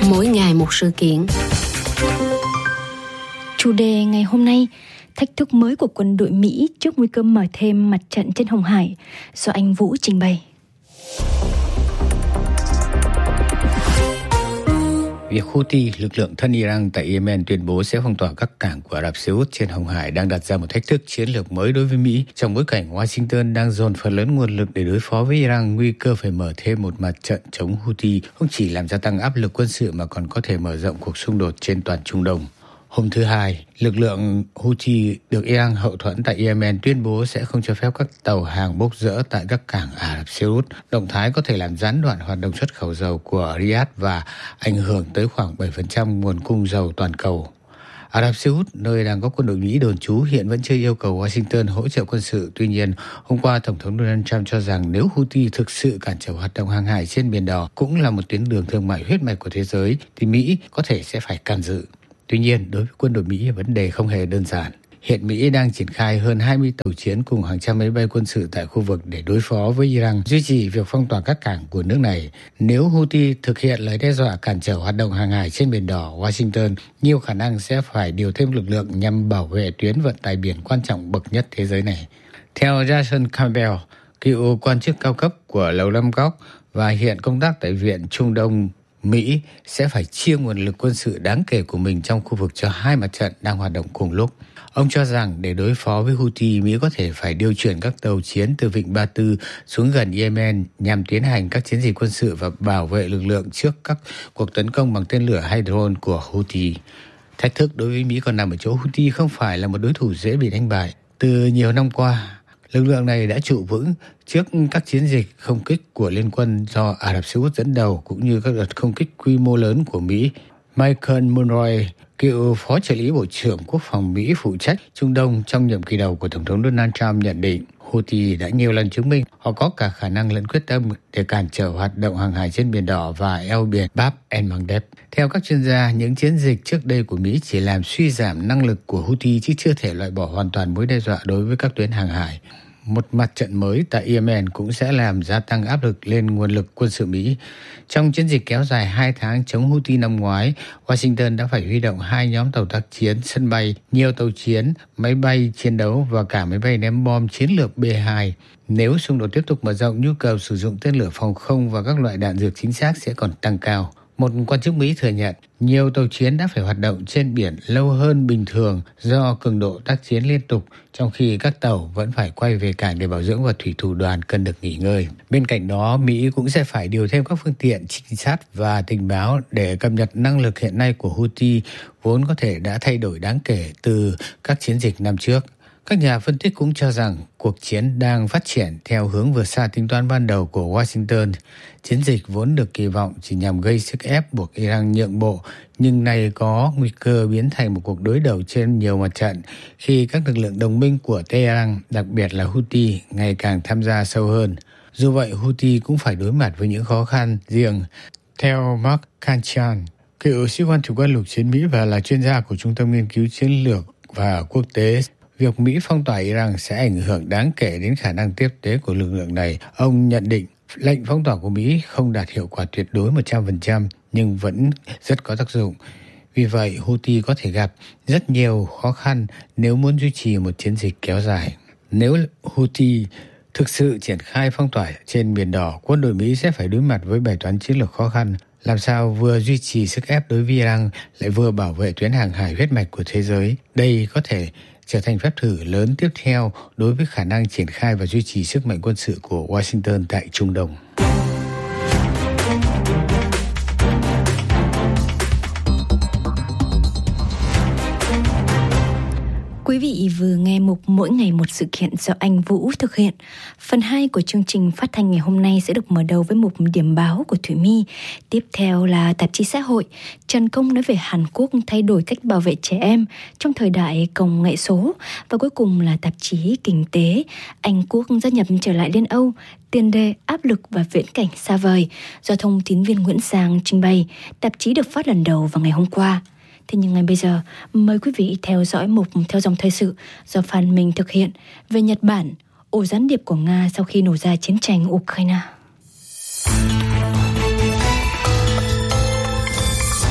mỗi ngày một sự kiện. Chủ đề ngày hôm nay, thách thức mới của quân đội Mỹ trước nguy cơ mở thêm mặt trận trên Hồng Hải, do anh Vũ trình bày. Việc Houthi, lực lượng thân Iran tại Yemen tuyên bố sẽ phong tỏa các cảng của Ả Rập Xê Út trên Hồng Hải đang đặt ra một thách thức chiến lược mới đối với Mỹ trong bối cảnh Washington đang dồn phần lớn nguồn lực để đối phó với Iran. Nguy cơ phải mở thêm một mặt trận chống Houthi không chỉ làm gia tăng áp lực quân sự mà còn có thể mở rộng cuộc xung đột trên toàn Trung Đông. Hôm thứ Hai, lực lượng Houthi được Iran hậu thuẫn tại Yemen tuyên bố sẽ không cho phép các tàu hàng bốc rỡ tại các cảng Ả Rập Xê Út. Động thái có thể làm gián đoạn hoạt động xuất khẩu dầu của Riyadh và ảnh hưởng tới khoảng 7% nguồn cung dầu toàn cầu. Ả Rập Xê Út, nơi đang có quân đội Mỹ đồn trú, hiện vẫn chưa yêu cầu Washington hỗ trợ quân sự. Tuy nhiên, hôm qua Tổng thống Donald Trump cho rằng nếu Houthi thực sự cản trở hoạt động hàng hải trên Biển Đỏ, cũng là một tuyến đường thương mại huyết mạch của thế giới, thì Mỹ có thể sẽ phải can dự. Tuy nhiên, đối với quân đội Mỹ, vấn đề không hề đơn giản. Hiện Mỹ đang triển khai hơn 20 tàu chiến cùng hàng trăm máy bay quân sự tại khu vực để đối phó với Iran, duy trì việc phong tỏa các cảng của nước này. Nếu Houthi thực hiện lời đe dọa cản trở hoạt động hàng hải trên Biển Đỏ, Washington nhiều khả năng sẽ phải điều thêm lực lượng nhằm bảo vệ tuyến vận tải biển quan trọng bậc nhất thế giới này. Theo Jason Campbell, cựu quan chức cao cấp của Lầu Năm Góc và hiện công tác tại Viện Trung Đông, Mỹ sẽ phải chia nguồn lực quân sự đáng kể của mình trong khu vực cho hai mặt trận đang hoạt động cùng lúc. Ông cho rằng để đối phó với Houthi, Mỹ có thể phải điều chuyển các tàu chiến từ Vịnh Ba Tư xuống gần Yemen nhằm tiến hành các chiến dịch quân sự và bảo vệ lực lượng trước các cuộc tấn công bằng tên lửa hay drone của Houthi. Thách thức đối với Mỹ còn nằm ở chỗ Houthi không phải là một đối thủ dễ bị đánh bại. Từ nhiều năm qua, lực lượng này đã trụ vững trước các chiến dịch không kích của Liên quân do Ả Rập Xê Út dẫn đầu cũng như các đợt không kích quy mô lớn của Mỹ. Michael Monroe, cựu phó trợ lý Bộ trưởng Quốc phòng Mỹ phụ trách Trung Đông trong nhiệm kỳ đầu của Tổng thống Donald Trump nhận định Houthi đã nhiều lần chứng minh họ có cả khả năng lẫn quyết tâm để cản trở hoạt động hàng hải trên Biển Đỏ và eo biển Bab el-Mandeb. Theo các chuyên gia, những chiến dịch trước đây của Mỹ chỉ làm suy giảm năng lực của Houthi chứ chưa thể loại bỏ hoàn toàn mối đe dọa đối với các tuyến hàng hải. Một mặt trận mới tại Yemen cũng sẽ làm gia tăng áp lực lên nguồn lực quân sự Mỹ. Trong chiến dịch kéo dài 2 tháng chống Houthi năm ngoái, Washington đã phải huy động 2 nhóm tàu tác chiến, sân bay, nhiều tàu chiến, máy bay chiến đấu và cả máy bay ném bom chiến lược B-2. Nếu xung đột tiếp tục mở rộng, nhu cầu sử dụng tên lửa phòng không và các loại đạn dược chính xác sẽ còn tăng cao. Một quan chức Mỹ thừa nhận nhiều tàu chiến đã phải hoạt động trên biển lâu hơn bình thường do cường độ tác chiến liên tục, trong khi các tàu vẫn phải quay về cảng để bảo dưỡng và thủy thủ đoàn cần được nghỉ ngơi. Bên cạnh đó, Mỹ cũng sẽ phải điều thêm các phương tiện trinh sát và tình báo để cập nhật năng lực hiện nay của Houthi, vốn có thể đã thay đổi đáng kể từ các chiến dịch năm trước. Các nhà phân tích cũng cho rằng cuộc chiến đang phát triển theo hướng vượt xa tính toán ban đầu của Washington. Chiến dịch vốn được kỳ vọng chỉ nhằm gây sức ép buộc Iran nhượng bộ, nhưng nay có nguy cơ biến thành một cuộc đối đầu trên nhiều mặt trận khi các lực lượng đồng minh của Tehran, đặc biệt là Houthi, ngày càng tham gia sâu hơn. Dù vậy, Houthi cũng phải đối mặt với những khó khăn riêng. Theo Mark Kanchan, cựu sĩ quan thủy quân lục chiến Mỹ và là chuyên gia của Trung tâm Nghiên cứu Chiến lược và Quốc tế, việc Mỹ phong tỏa Iran sẽ ảnh hưởng đáng kể đến khả năng tiếp tế của lực lượng này. Ông nhận định lệnh phong tỏa của Mỹ không đạt hiệu quả tuyệt đối 100% nhưng vẫn rất có tác dụng. Vì vậy, Houthi có thể gặp rất nhiều khó khăn nếu muốn duy trì một chiến dịch kéo dài. Nếu Houthi thực sự triển khai phong tỏa trên Biển Đỏ, quân đội Mỹ sẽ phải đối mặt với bài toán chiến lược khó khăn. Làm sao vừa duy trì sức ép đối với Iran lại vừa bảo vệ tuyến hàng hải huyết mạch của thế giới? Đây có thể trở thành phép thử lớn tiếp theo đối với khả năng triển khai và duy trì sức mạnh quân sự của Washington tại Trung Đông. Quý vị vừa nghe mục Mỗi ngày một sự kiện do anh Vũ thực hiện. Phần 2 của chương trình phát thanh ngày hôm nay sẽ được mở đầu với mục điểm báo của Thủy My. Tiếp theo là tạp chí xã hội. Trần Công nói về Hàn Quốc thay đổi cách bảo vệ trẻ em trong thời đại công nghệ số. Và cuối cùng là tạp chí Kinh tế. Anh Quốc gia nhập trở lại Liên Âu, tiền đề, áp lực và viễn cảnh xa vời, do thông tín viên Nguyễn Giang trình bày. Tạp chí được phát lần đầu vào ngày hôm qua. Thế nhưng ngay bây giờ, mời quý vị theo dõi mục Theo dòng thời sự do Phan Minh thực hiện về Nhật Bản, ổ gián điệp của Nga sau khi nổ ra chiến tranh Ukraine.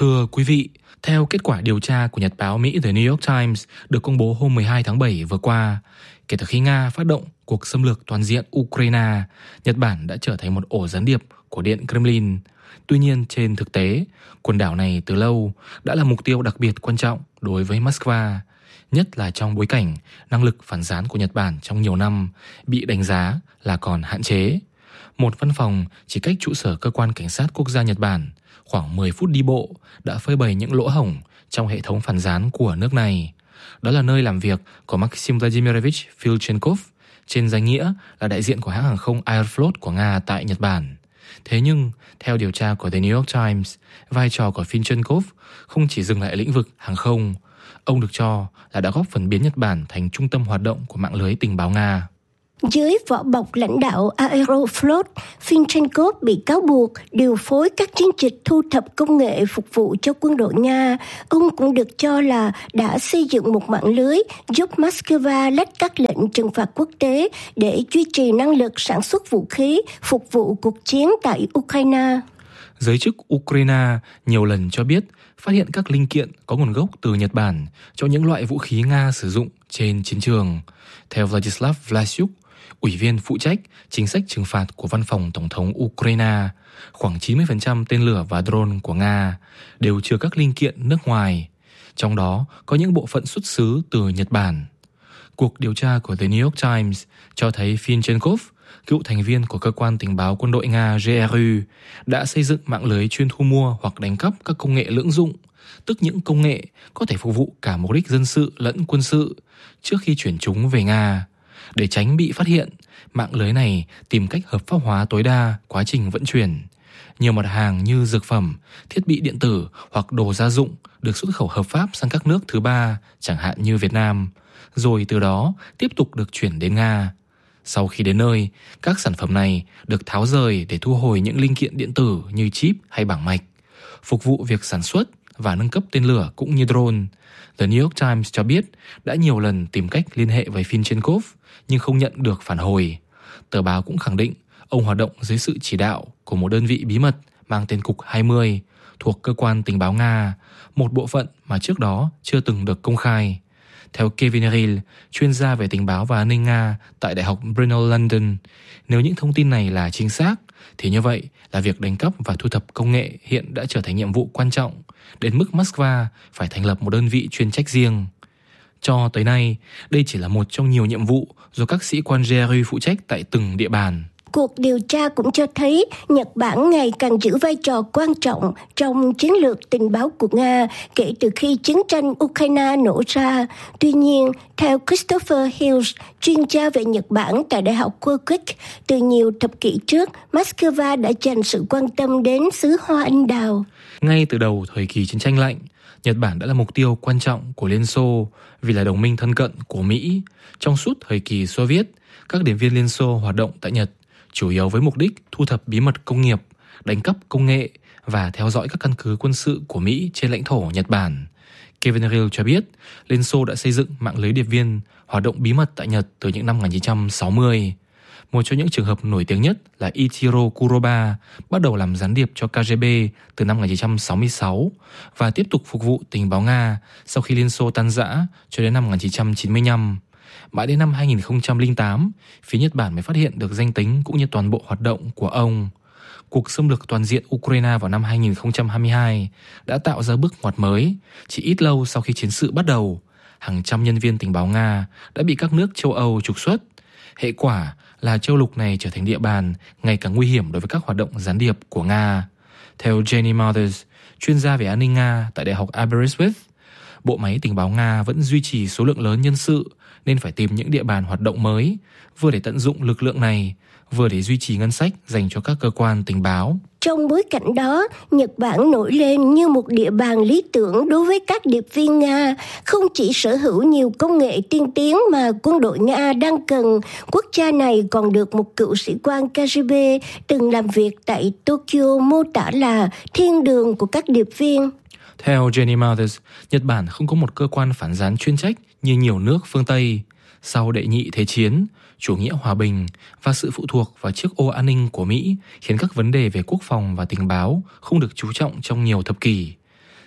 Thưa quý vị, theo kết quả điều tra của nhật báo Mỹ The New York Times được công bố hôm 12 tháng 7 vừa qua, kể từ khi Nga phát động cuộc xâm lược toàn diện Ukraine, Nhật Bản đã trở thành một ổ gián điệp của Điện Kremlin. Tuy nhiên, trên thực tế, quần đảo này từ lâu đã là mục tiêu đặc biệt quan trọng đối với Moscow, nhất là trong bối cảnh năng lực phản gián của Nhật Bản trong nhiều năm bị đánh giá là còn hạn chế. Một văn phòng chỉ cách trụ sở cơ quan cảnh sát quốc gia Nhật Bản khoảng 10 phút đi bộ đã phơi bày những lỗ hổng trong hệ thống phản gián của nước này. Đó là nơi làm việc của Maxim Vladimirovich Filchenkov, trên danh nghĩa là đại diện của hãng hàng không Aeroflot của Nga tại Nhật Bản. Thế nhưng, theo điều tra của The New York Times, vai trò của Filchenkov không chỉ dừng lại ở lĩnh vực hàng không. Ông được cho là đã góp phần biến Nhật Bản thành trung tâm hoạt động của mạng lưới tình báo Nga. Dưới vỏ bọc lãnh đạo Aeroflot, Filchenkov bị cáo buộc điều phối các chiến dịch thu thập công nghệ phục vụ cho quân đội Nga. Ông cũng được cho là đã xây dựng một mạng lưới giúp Moscow lách các lệnh trừng phạt quốc tế để duy trì năng lực sản xuất vũ khí phục vụ cuộc chiến tại Ukraine. Giới chức Ukraine nhiều lần cho biết phát hiện các linh kiện có nguồn gốc từ Nhật Bản cho những loại vũ khí Nga sử dụng trên chiến trường. Theo Vladislav Vlasyuk, Ủy viên phụ trách chính sách trừng phạt của Văn phòng Tổng thống Ukraine, khoảng 90% tên lửa và drone của Nga đều chứa các linh kiện nước ngoài, trong đó có những bộ phận xuất xứ từ Nhật Bản. Cuộc điều tra của The New York Times cho thấy Filchenkov, cựu thành viên của cơ quan tình báo quân đội Nga GRU, đã xây dựng mạng lưới chuyên thu mua hoặc đánh cắp các công nghệ lưỡng dụng, tức những công nghệ có thể phục vụ cả mục đích dân sự lẫn quân sự, trước khi chuyển chúng về Nga. Để tránh bị phát hiện, mạng lưới này tìm cách hợp pháp hóa tối đa quá trình vận chuyển. Nhiều mặt hàng như dược phẩm, thiết bị điện tử hoặc đồ gia dụng được xuất khẩu hợp pháp sang các nước thứ ba, chẳng hạn như Việt Nam, rồi từ đó tiếp tục được chuyển đến Nga. Sau khi đến nơi, các sản phẩm này được tháo rời để thu hồi những linh kiện điện tử như chip hay bảng mạch, phục vụ việc sản xuất và nâng cấp tên lửa cũng như drone. The New York Times cho biết đã nhiều lần tìm cách liên hệ với Filchenkov nhưng không nhận được phản hồi. Tờ báo cũng khẳng định ông hoạt động dưới sự chỉ đạo của một đơn vị bí mật mang tên Cục 20 thuộc cơ quan tình báo Nga, một bộ phận mà trước đó chưa từng được công khai. Theo Kevin Hill, chuyên gia về tình báo và an ninh Nga tại Đại học Brunel London, nếu những thông tin này là chính xác, thì như vậy là việc đánh cắp và thu thập công nghệ hiện đã trở thành nhiệm vụ quan trọng, đến mức Moscow phải thành lập một đơn vị chuyên trách riêng. Cho tới nay, đây chỉ là một trong nhiều nhiệm vụ do các sĩ quan GRU phụ trách tại từng địa bàn. Cuộc điều tra cũng cho thấy Nhật Bản ngày càng giữ vai trò quan trọng trong chiến lược tình báo của Nga kể từ khi chiến tranh Ukraine nổ ra. Tuy nhiên, theo Christopher Hills, chuyên gia về Nhật Bản tại Đại học Warwick, từ nhiều thập kỷ trước, Moscow đã dành sự quan tâm đến xứ Hoa Anh Đào. Ngay từ đầu thời kỳ chiến tranh lạnh, Nhật Bản đã là mục tiêu quan trọng của Liên Xô vì là đồng minh thân cận của Mỹ. Trong suốt thời kỳ Xô Viết, các điệp viên Liên Xô hoạt động tại Nhật chủ yếu với mục đích thu thập bí mật công nghiệp, đánh cắp công nghệ và theo dõi các căn cứ quân sự của Mỹ trên lãnh thổ Nhật Bản. Kevin Hill cho biết, Liên Xô đã xây dựng mạng lưới điệp viên hoạt động bí mật tại Nhật từ những năm 1960. Một trong những trường hợp nổi tiếng nhất là Ichiro Kuroba, bắt đầu làm gián điệp cho KGB từ năm 1966 và tiếp tục phục vụ tình báo Nga sau khi Liên Xô tan rã cho đến năm 1995. Mãi đến năm 2008, phía Nhật Bản mới phát hiện được danh tính cũng như toàn bộ hoạt động của ông. Cuộc xâm lược toàn diện Ukraine vào năm 2022 đã tạo ra bước ngoặt mới. Chỉ ít lâu sau khi chiến sự bắt đầu, hàng trăm nhân viên tình báo Nga đã bị các nước châu Âu trục xuất. Hệ quả là châu lục này trở thành địa bàn ngày càng nguy hiểm đối với các hoạt động gián điệp của Nga. Theo Jenny Mothers, chuyên gia về an ninh Nga tại Đại học Aberystwyth, bộ máy tình báo Nga vẫn duy trì số lượng lớn nhân sự nên phải tìm những địa bàn hoạt động mới, vừa để tận dụng lực lượng này, vừa để duy trì ngân sách dành cho các cơ quan tình báo. Trong bối cảnh đó, Nhật Bản nổi lên như một địa bàn lý tưởng đối với các điệp viên Nga, không chỉ sở hữu nhiều công nghệ tiên tiến mà quân đội Nga đang cần, quốc gia này còn được một cựu sĩ quan KGB từng làm việc tại Tokyo mô tả là thiên đường của các điệp viên. Theo Jenny Mothers, Nhật Bản không có một cơ quan phản gián chuyên trách như nhiều nước phương Tây. Sau đệ nhị thế chiến, chủ nghĩa hòa bình và sự phụ thuộc vào chiếc ô an ninh của Mỹ khiến các vấn đề về quốc phòng và tình báo không được chú trọng trong nhiều thập kỷ.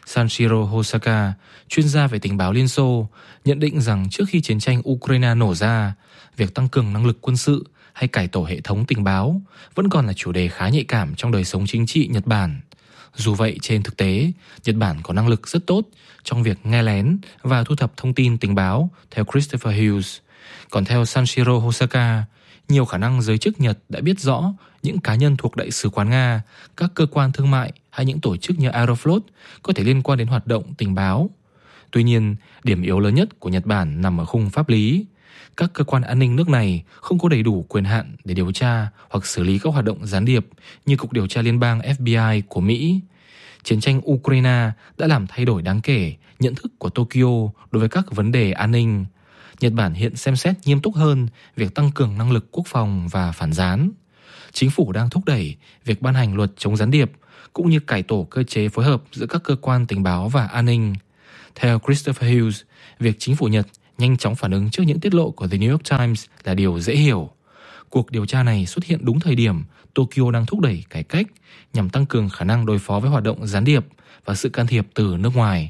Sanshiro Hosaka, chuyên gia về tình báo Liên Xô, nhận định rằng trước khi chiến tranh Ukraine nổ ra, việc tăng cường năng lực quân sự hay cải tổ hệ thống tình báo vẫn còn là chủ đề khá nhạy cảm trong đời sống chính trị Nhật Bản. Dù vậy, trên thực tế, Nhật Bản có năng lực rất tốt trong việc nghe lén và thu thập thông tin tình báo, theo Christopher Hughes. Còn theo Sanshiro Hosaka, nhiều khả năng giới chức Nhật đã biết rõ những cá nhân thuộc Đại sứ quán Nga, các cơ quan thương mại hay những tổ chức như Aeroflot có thể liên quan đến hoạt động tình báo. Tuy nhiên, điểm yếu lớn nhất của Nhật Bản nằm ở khung pháp lý. Các cơ quan an ninh nước này không có đầy đủ quyền hạn để điều tra hoặc xử lý các hoạt động gián điệp như Cục Điều tra Liên bang FBI của Mỹ. Chiến tranh Ukraine đã làm thay đổi đáng kể nhận thức của Tokyo đối với các vấn đề an ninh. Nhật Bản hiện xem xét nghiêm túc hơn việc tăng cường năng lực quốc phòng và phản gián. Chính phủ đang thúc đẩy việc ban hành luật chống gián điệp cũng như cải tổ cơ chế phối hợp giữa các cơ quan tình báo và an ninh. Theo Christopher Hughes, việc chính phủ Nhật nhanh chóng phản ứng trước những tiết lộ của The New York Times là điều dễ hiểu. Cuộc điều tra này xuất hiện đúng thời điểm Tokyo đang thúc đẩy cải cách nhằm tăng cường khả năng đối phó với hoạt động gián điệp và sự can thiệp từ nước ngoài.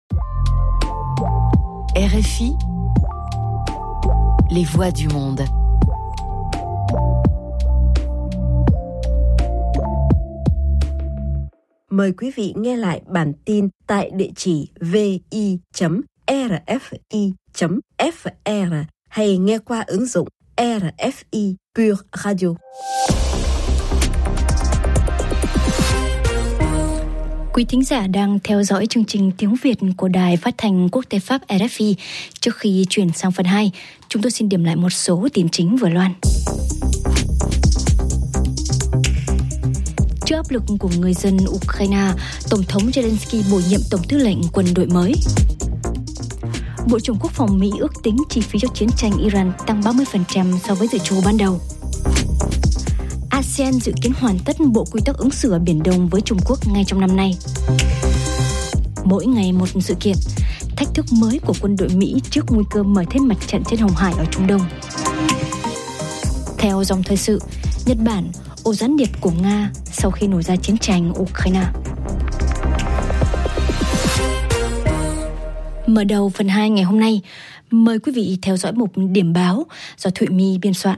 RFI, Les Voix du Monde. Mời quý vị nghe lại bản tin tại địa chỉ vi.rfi.fr hay nghe qua ứng dụng RFI Pure Radio. Quý thính giả đang theo dõi chương trình tiếng Việt của Đài Phát thanh Quốc tế Pháp RFI. Trước khi chuyển sang phần 2, chúng tôi xin điểm lại một số tin chính vừa loan. Trước áp lực của người dân Ukraine, Tổng thống Zelensky bổ nhiệm Tổng tư lệnh quân đội mới. Bộ trưởng Quốc phòng Mỹ ước tính chi phí cho chiến tranh Iran tăng 30% so với dự trù ban đầu. ASEAN dự kiến hoàn tất bộ quy tắc ứng xử ở Biển Đông với Trung Quốc ngay trong năm nay. Mỗi ngày một sự kiện, thách thức mới của quân đội Mỹ trước nguy cơ mở thêm mặt trận trên Hồng Hải ở Trung Đông. Theo dòng thời sự, Nhật Bản, ổ gián điệp của Nga sau khi nổ ra chiến tranh Ukraine. Mở đầu phần 2 ngày hôm nay, mời quý vị theo dõi mục điểm báo do Thụy My biên soạn.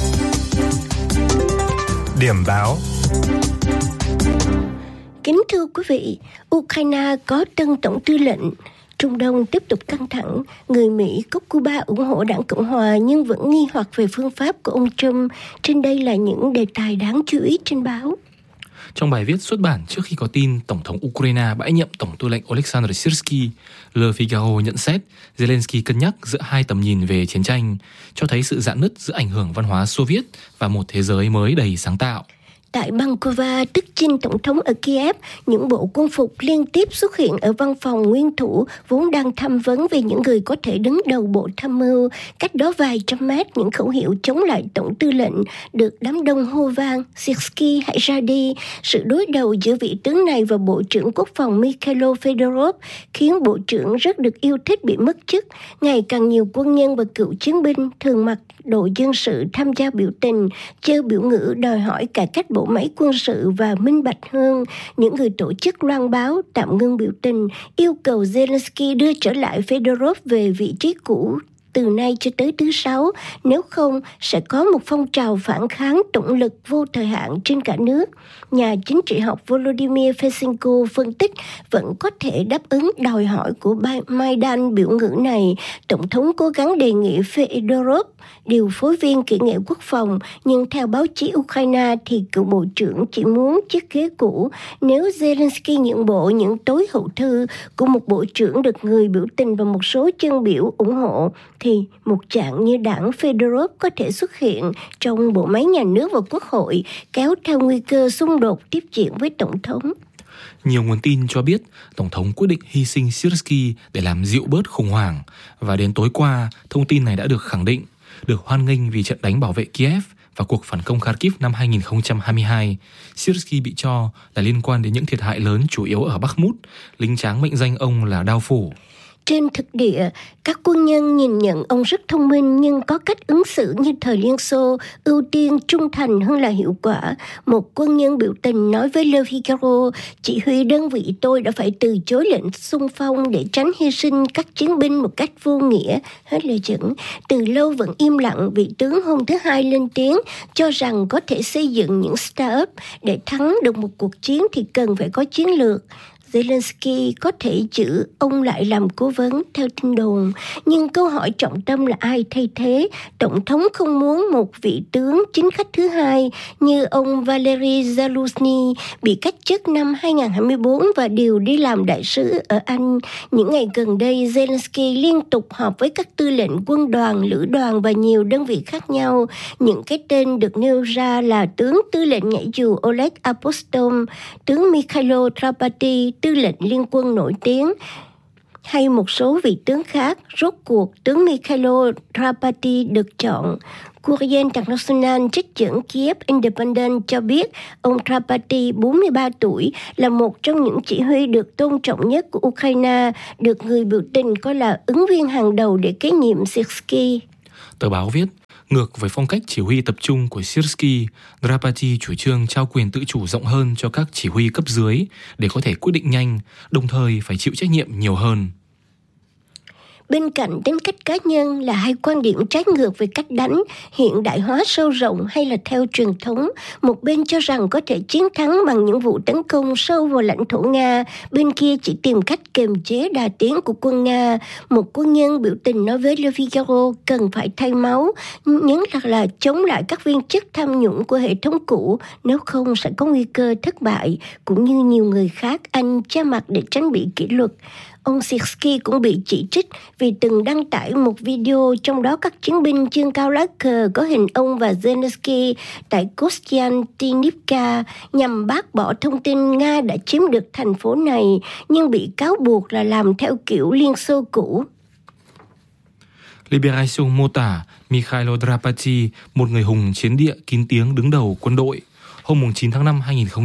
Điểm báo. Kính thưa quý vị, Ukraine có tân tổng tư lệnh. Trung Đông tiếp tục căng thẳng, người Mỹ gốc Cuba ủng hộ đảng Cộng Hòa nhưng vẫn nghi hoặc về phương pháp của ông Trump. Trên đây là những đề tài đáng chú ý trên báo. Trong bài viết xuất bản trước khi có tin Tổng thống Ukraine bãi nhiệm Tổng tư lệnh Oleksandr Syrsky, Le Figaro nhận xét Zelensky cân nhắc giữa hai tầm nhìn về chiến tranh, cho thấy sự rạn nứt giữa ảnh hưởng văn hóa Xô Viết và một thế giới mới đầy sáng tạo. Tại Bankova, tức dinh tổng thống ở Kiev, những bộ quân phục liên tiếp xuất hiện ở văn phòng nguyên thủ vốn đang tham vấn về những người có thể đứng đầu bộ tham mưu. Cách đó vài trăm mét, những khẩu hiệu chống lại tổng tư lệnh được đám đông hô vang: Syrsky hãy ra đi. Sự đối đầu giữa vị tướng này và Bộ trưởng Quốc phòng Mikhailo Fedorov khiến Bộ trưởng rất được yêu thích bị mất chức. Ngày càng nhiều quân nhân và cựu chiến binh thường mặc đồ dân sự tham gia biểu tình, chêu biểu ngữ đòi hỏi cải cách bộ máy quân sự và minh bạch hơn. Những người tổ chức loan báo tạm ngưng biểu tình, yêu cầu Zelensky đưa trở lại Fedorov về vị trí cũ từ nay cho tới thứ Sáu, nếu không sẽ có một phong trào phản kháng tổng lực vô thời hạn trên cả nước. Nhà chính trị học Volodymyr Fesenko phân tích vẫn có thể đáp ứng đòi hỏi của Maidan biểu ngữ này. Tổng thống cố gắng đề nghị Fedorov điều phối viên kỹ nghệ quốc phòng, nhưng theo báo chí Ukraine thì cựu bộ trưởng chỉ muốn chiếc ghế cũ. Nếu Zelensky nhượng bộ những tối hậu thư của một bộ trưởng được người biểu tình và một số chân biểu ủng hộ, thì một trạng như đảng Fedorov có thể xuất hiện trong bộ máy nhà nước và quốc hội, kéo theo nguy cơ xung đột tiếp diễn với tổng thống. Nhiều nguồn tin cho biết Tổng thống quyết định hy sinh Syrsky để làm dịu bớt khủng hoảng, và đến tối qua, thông tin này đã được khẳng định. Được hoan nghênh vì trận đánh bảo vệ Kiev và cuộc phản công Kharkiv năm 2022, Syrsky bị cho là liên quan đến những thiệt hại lớn chủ yếu ở Bakhmut, lính tráng mệnh danh ông là Đao Phủ. Trên thực địa, các quân nhân nhìn nhận ông rất thông minh nhưng có cách ứng xử như thời Liên Xô, ưu tiên trung thành hơn là hiệu quả. Một quân nhân biểu tình nói với Le Figaro, chỉ huy đơn vị tôi đã phải từ chối lệnh xung phong để tránh hy sinh các chiến binh một cách vô nghĩa. Hết lời dẫn. Từ lâu vẫn im lặng, vị tướng hôm thứ Hai lên tiếng cho rằng có thể xây dựng những start-up. Để thắng được một cuộc chiến thì cần phải có chiến lược. Zelensky có thể giữ ông lại làm cố vấn theo tin đồn, nhưng câu hỏi trọng tâm là ai thay thế. Tổng thống không muốn một vị tướng chính khách thứ hai như ông Valery Zaluzhny bị cách chức năm 2024 và điều đi làm đại sứ ở Anh. Những ngày gần đây, Zelensky liên tục họp với các tư lệnh quân đoàn, lữ đoàn và nhiều đơn vị khác nhau. Những cái tên được nêu ra là tướng tư lệnh nhảy dù Oleg Apostol, tướng Mikhailo Trapati, tư lệnh liên quân nổi tiếng, hay một số vị tướng khác. Rốt cuộc, tướng Mikhailo Trapati được chọn. Courrier International trích dẫn Kiev Independent cho biết ông Trapati, 43 tuổi, là một trong những chỉ huy được tôn trọng nhất của Ukraine, được người biểu tình coi là ứng viên hàng đầu để kế nhiệm Syrskyi. Tờ báo viết, ngược với phong cách chỉ huy tập trung của Syrskyi, Drapati chủ trương trao quyền tự chủ rộng hơn cho các chỉ huy cấp dưới để có thể quyết định nhanh, đồng thời phải chịu trách nhiệm nhiều hơn. Bên cạnh tính cách cá nhân là hai quan điểm trái ngược về cách đánh, hiện đại hóa sâu rộng hay là theo truyền thống. Một bên cho rằng có thể chiến thắng bằng những vụ tấn công sâu vào lãnh thổ Nga, bên kia chỉ tìm cách kiềm chế đà tiến của quân Nga. Một quân nhân biểu tình nói với Le Figaro cần phải thay máu, nhấn là chống lại các viên chức tham nhũng của hệ thống cũ, nếu không sẽ có nguy cơ thất bại, cũng như nhiều người khác. Anh che mặt để tránh bị kỷ luật. Ông Syrskyi cũng bị chỉ trích vì từng đăng tải một video trong đó các chiến binh chương cao lá cờ có hình ông và Zelensky tại Kostiantynivka nhằm bác bỏ thông tin Nga đã chiếm được thành phố này, nhưng bị cáo buộc là làm theo kiểu Liên Xô cũ. Liberation mô tả Mikhailo Drapati, một người hùng chiến địa kín tiếng đứng đầu quân đội. Hôm 9 tháng 5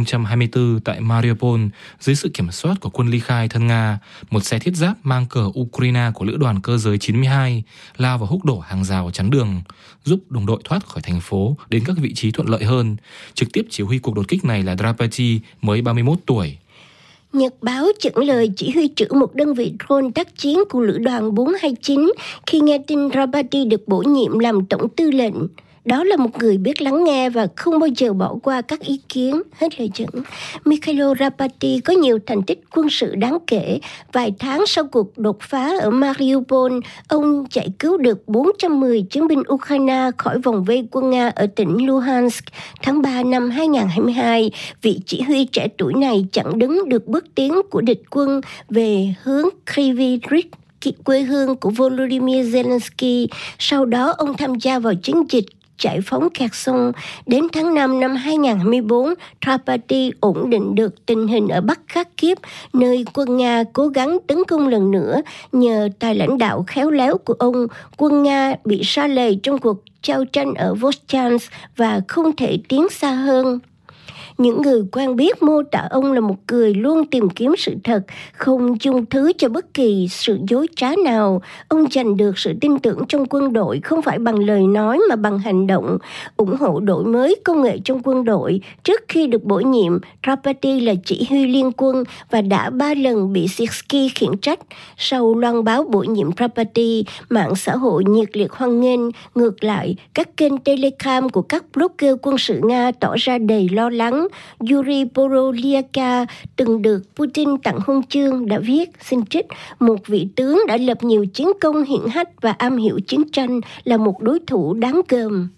2024 tại Mariupol, dưới sự kiểm soát của quân ly khai thân Nga, một xe thiết giáp mang cờ Ukraine của lữ đoàn cơ giới 92 lao vào húc đổ hàng rào chắn đường, giúp đồng đội thoát khỏi thành phố đến các vị trí thuận lợi hơn. Trực tiếp chỉ huy cuộc đột kích này là Drapati, mới 31 tuổi. Nhật báo dẫn lời chỉ huy trưởng một đơn vị drone tác chiến của lữ đoàn 429 khi nghe tin Drapati được bổ nhiệm làm tổng tư lệnh. Đó là một người biết lắng nghe và không bao giờ bỏ qua các ý kiến. Hết lời dẫn. Mikhailo Drapati có nhiều thành tích quân sự đáng kể. Vài tháng sau cuộc đột phá ở Mariupol, ông giải cứu được 410 chiến binh Ukraine khỏi vòng vây quân Nga ở tỉnh Luhansk. Tháng 3 năm 2022, vị chỉ huy trẻ tuổi này chặn đứng được bước tiến của địch quân về hướng Kryvyi Rih, quê hương của Volodymyr Zelensky. Sau đó, ông tham gia vào chiến dịch giải phóng Kherson. Đến tháng 5 năm 2024, Drapati ổn định được tình hình ở Bắc Kharkiv, nơi quân Nga cố gắng tấn công lần nữa. Nhờ tài lãnh đạo khéo léo của ông, quân Nga bị sa lầy trong cuộc giao tranh ở Volchansk và không thể tiến xa hơn. Những người quen biết mô tả ông là một người luôn tìm kiếm sự thật, không dung thứ cho bất kỳ sự dối trá nào. Ông giành được sự tin tưởng trong quân đội không phải bằng lời nói mà bằng hành động, ủng hộ đổi mới công nghệ trong quân đội. Trước khi được bổ nhiệm, Drapati là chỉ huy liên quân và đã 3 lần bị Syrskyi khiển trách. Sau loan báo bổ nhiệm Drapati, mạng xã hội nhiệt liệt hoan nghênh. Ngược lại, các kênh telecam của các blogger quân sự Nga tỏ ra đầy lo lắng. Yuri Porolyaka, từng được Putin tặng huân chương, đã viết, xin trích, một vị tướng đã lập nhiều chiến công hiển hách và am hiểu chiến tranh, là một đối thủ đáng gờm.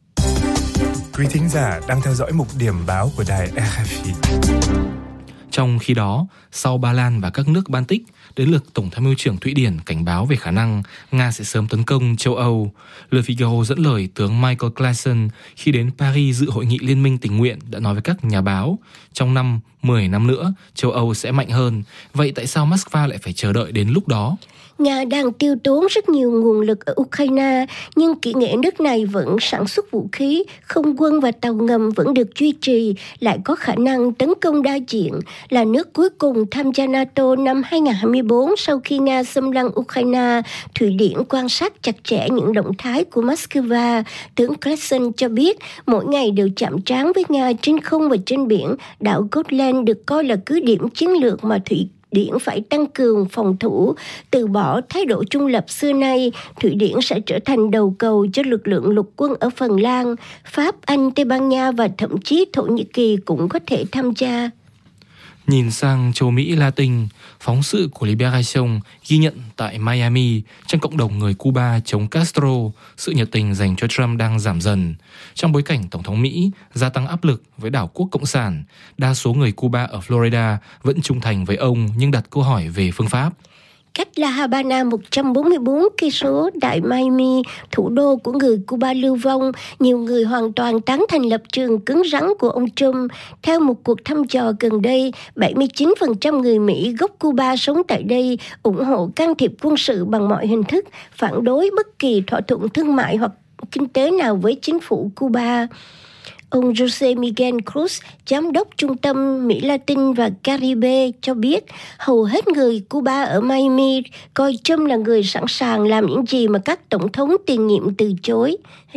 Quý thính giả đang theo dõi mục điểm báo của đài RFI. Trong khi đó, sau Ba Lan và các nước Baltic, đến lượt Tổng tham mưu trưởng Thụy Điển cảnh báo về khả năng Nga sẽ sớm tấn công châu Âu. Le Figaro dẫn lời tướng Michael Claesen khi đến Paris dự hội nghị Liên minh tình nguyện đã nói với các nhà báo, trong 10 năm nữa, châu Âu sẽ mạnh hơn. Vậy tại sao Moscow lại phải chờ đợi đến lúc đó? Nga đang tiêu tốn rất nhiều nguồn lực ở Ukraine, nhưng kỹ nghệ nước này vẫn sản xuất vũ khí, không quân và tàu ngầm vẫn được duy trì, lại có khả năng tấn công đa diện. là nước cuối cùng tham gia NATO năm 2024 sau khi Nga xâm lăng Ukraine, Thụy Điển quan sát chặt chẽ những động thái của Moscow. Tướng Crescent cho biết mỗi ngày đều chạm trán với Nga trên không và trên biển. Đảo Gotland được coi là cứ điểm chiến lược mà Thụy Điển phải tăng cường phòng thủ, từ bỏ thái độ trung lập xưa nay. Thụy Điển sẽ trở thành đầu cầu cho lực lượng lục quân ở Phần Lan. Pháp, Anh, Tây Ban Nha và thậm chí Thổ Nhĩ Kỳ cũng có thể tham gia. Nhìn sang châu Mỹ Latin, phóng sự của Liberation ghi nhận tại Miami, trong cộng đồng người Cuba chống Castro, sự nhiệt tình dành cho Trump đang giảm dần. Trong bối cảnh Tổng thống Mỹ gia tăng áp lực với đảo quốc Cộng sản, đa số người Cuba ở Florida vẫn trung thành với ông nhưng đặt câu hỏi về phương pháp. Cách La Habana 144 cây số tại Miami, thủ đô của người Cuba lưu vong, nhiều người hoàn toàn tán thành lập trường cứng rắn của ông Trump. Theo một cuộc thăm dò gần đây, 79% người Mỹ gốc Cuba sống tại đây ủng hộ can thiệp quân sự bằng mọi hình thức, phản đối bất kỳ thỏa thuận thương mại hoặc kinh tế nào với chính phủ Cuba. Ông José Miguel Cruz, giám đốc Trung tâm Mỹ Latin và Caribe cho biết hầu hết người Cuba ở Miami coi Trump là người sẵn sàng làm những gì mà các tổng thống tiền nhiệm từ chối.